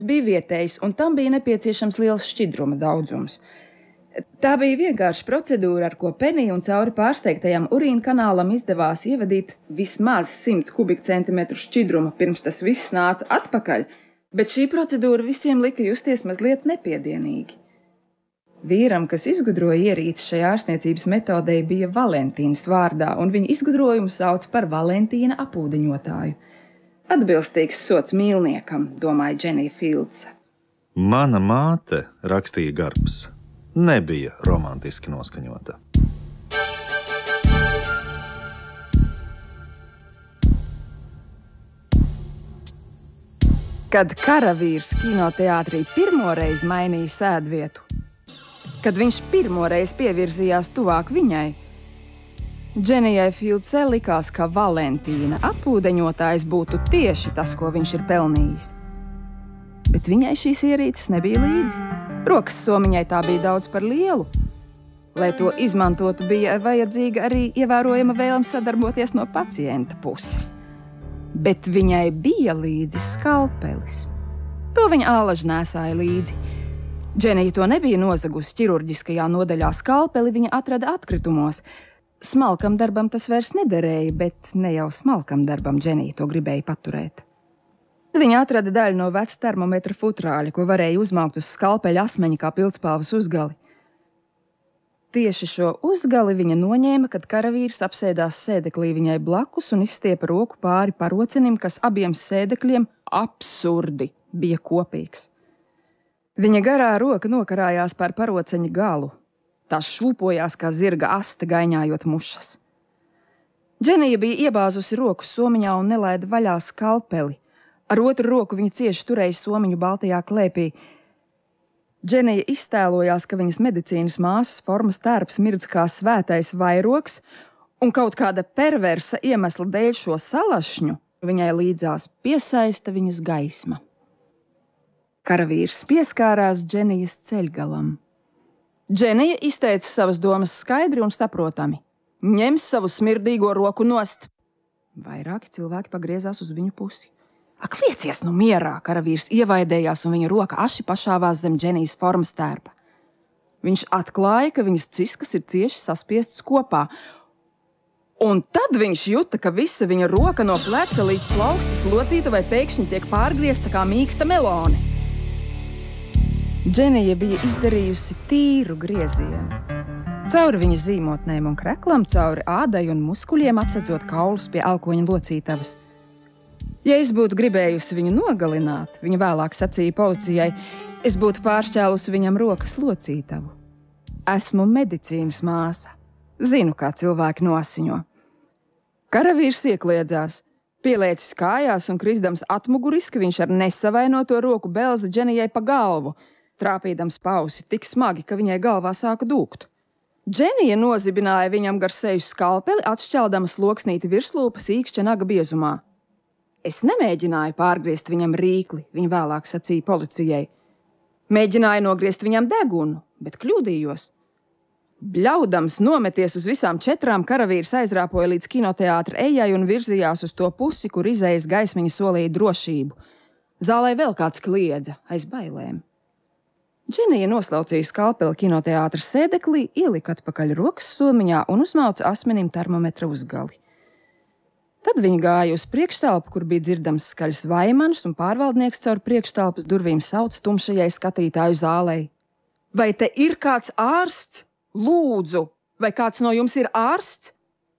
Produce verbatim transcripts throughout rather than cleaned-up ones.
bija vietējs, un tam bija nepieciešams liels šķidruma daudzums. Tā bija vienkārša procedūra, ar ko Penija un cauri pārsteigtajam urīna kanālam izdevās ievadīt vismaz simts kubikcentimetru šķidruma, pirms tas viss nāca atpakaļ, bet šī procedūra visiem lika justies mazliet nepiedienīgi. Vīram, kas izgudroja ierīci šai ārstniecības metodei, bija Valentīnas vārdā, un viņa izgudrojumu sauc par Valentīna apūdeņotāju. Atbilstīgs sots mīlniekam, domāja Dženija Fieldsa. Mana māte, rakstīja Garbs, nebija romantiski noskaņota. Kad karavīrs kinoteātrī pirmoreiz mainīja sēdvietu, kad viņš pirmoreiz pievirzījās tuvāk viņai, Dženijai Fieldse likās, ka Valentīna apūdeņotājs būtu tieši tas, ko viņš ir pelnījis. Bet viņai šīs ierīces nebija līdzi. Rokas somiņai tā bija daudz par lielu. Lai to izmantotu, bija vajadzīga arī ievērojama vēlme sadarboties no pacienta puses. Bet viņai bija līdzi skalpelis. To viņa ālaži nēsāja līdzi. Dženija to nebija nozagusi ķirurģiskajā nodaļā, skalpeli viņa atrada atkritumos. Smalkam darbam tas vairs nederēja, bet ne jau smalkam darbam Dženija to gribēja paturēt. Viņa atrada daļu no veca termometra futrāļa, ko varēja uzmaukt uz skalpeļa asmeņa kā pildspalvas uzgali. Tieši šo uzgali viņa noņēma, kad karavīrs apsēdās sēdeklī viņai blakus un izstiepa roku pāri parocinim, kas abiem sēdekļiem absurdi bija kopīgs. Viņa garā roka nokarājās pār paroceņa galu. Tā šūpojās kā zirga aste, gaiņājot mušas. Dženija bija iebāzusi roku somiņā un nelaida vaļā skalpeli. Ar otru roku viņa cieši turēja somiņu baltajā klēpī. Dženija iztēlojās, ka viņas medicīnas māsas formas tērps mirdz kā svētais vairogs, un kaut kāda perversa iemesla dēļ šo salašņu viņai līdzās piesaista viņas gaisma. Karavīrs pieskārās Dženijas ceļgalam. Dženija izteica savas domas skaidri un saprotami. Ņem savu smirdīgo roku nost. Vairāki cilvēki pagriezās uz viņu pusi. Ak, liecies nu mierā, karavīrs ievaidējās un viņa roka aši pašāvās zem Dženijas formas tērpa. Viņš atklāja, ka viņas ciskas ir cieši saspiestas kopā. Un tad viņš juta, ka visa viņa roka no pleca līdz plaukstas locīta vai pēkšņi tiek pārgriezta kā mīksta melone. Dženija bija izdarījusi tīru griezienu. Cauri viņa zīmotnēm un kreklam, cauri ādai un muskuļiem atsedzot kaulus pie elkoņa locītavas. Ja es būtu gribējusi viņu nogalināt, viņa vēlāk sacīja policijai, es būtu pāršķēlusi viņam rokas locītavu. Esmu medicīnas māsa. Zinu, kā cilvēki nosiņo. Karavīrs iekliedzās, pielēcis kājās un krisdams atmuguriski, viņš ar nesavainoto roku belza Dženijai pa galvu, trāpīdams pausi tik smagi, ka viņai galvā sāka dūkt. Dženija nozibināja viņam gar seju skalpeli, atšķeldama sloksnīti virslūpas īkšķa naga biezumā. Es nemēģināju pārgriezt viņam rīkli, viņa vēlāk sacīja policijai. Mēģināju nogriezt viņam degunu, bet kļūdījos. Bļaudams nometies uz visām četrām, karavīrs aizrāpoja līdz kinoteātra ejai un virzījās uz to pusi, kur izējas gaismiņa solīja drošību. Zālē vēl kāds kliedza aiz bailēm. Dženija noslaucīja skalpeli kinoteātra sēdeklī, ielika atpakaļ rokas somiņā un uzmauca asmenim termometra uzgali. Tad viņa gāja uz priekštelpu, kur bija dzirdams skaļs vaimanis, un pārvaldnieks caur priekštelpas durvīm sauc tumšajai skatītāju zālei. Vai te ir kāds ārsts? Lūdzu, vai kāds no jums ir ārsts?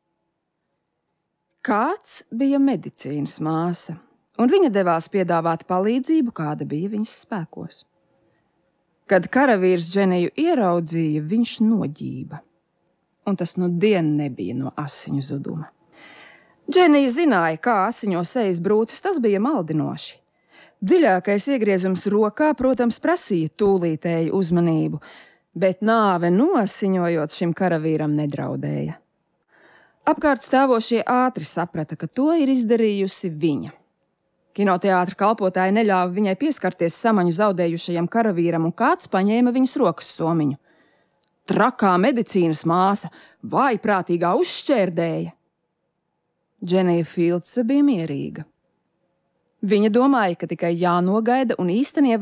Kāds bija medicīnas māsa, un viņa devās piedāvāt palīdzību, kāda bija viņas spēkos. Kad karavīrs Dženiju ieraudzīja, viņš noģība, un tas nu dien nebija no asiņu zuduma. Dženija zināja, kā asiņo sejas brūces, tas bija maldinoši. Dziļākais iegriezums rokā, protams, prasīja tūlītēju uzmanību, bet nāve nosiņojot šim karavīram nedraudēja. Apkārt stāvošie ātri saprata, ka to ir izdarījusi viņa. Kinoteātra kalpotāji neļāva viņai pieskarties samaņu zaudējušajam karavīram, un kāds paņēma viņas rokas somiņu. Trakā medicīnas māsa, vājprātīgā uzšķērdēja. Dženija Fieldse bija mierīga. Viņa domāja, ka tikai jānogaida un īstenībā